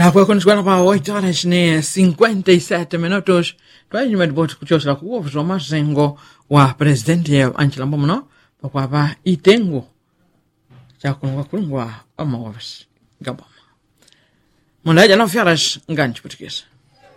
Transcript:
Agora quando chegar para 8 horas, né, 57 minutos, twaje madiboti kuchosera kuwovuzwa mazengo wa presidenti Angela Mbomono pakwapa itengo chakulungwa kulungwa amaovasi gaboma. Mundaja 9 horas ngani portuguesa.